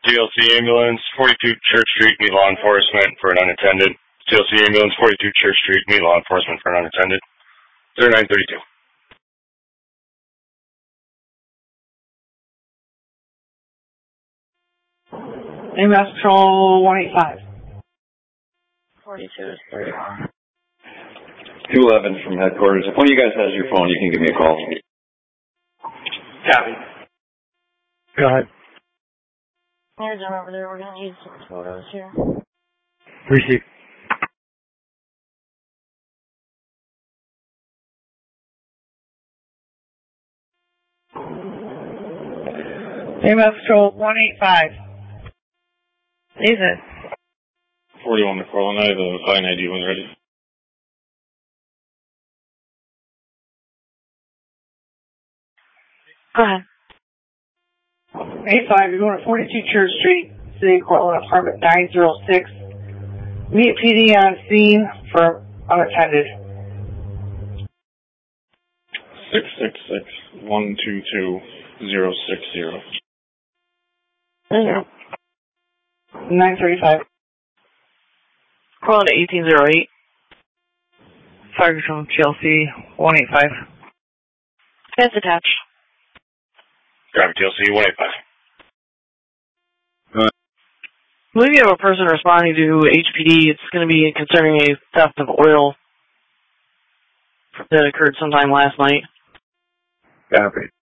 TLC ambulance, 42 Church Street, meet law enforcement for an unattended. TLC ambulance, 42 Church Street, meet law enforcement for an unattended. 0932. EMS Patrol 185. 42 is 31. 211 from headquarters. If one of you guys has your phone, you can give me a call. Copy. Go ahead. Here's them over there. We're going to need some photos here. Receive. EMS Patrol 185. Is it? 41 McFarland. I have a fine ID when ready. Go ahead. 85, you're going to 42 Church Street, City of Cortland, apartment 906. Meet PD on scene for unattended. 666-122-060. 935. Calling to 1808. Fire from TLC 185. Fence attached. Copy TLC 185. I believe you have a person responding to HPD. It's going to be concerning a theft of oil that occurred sometime last night. Copy.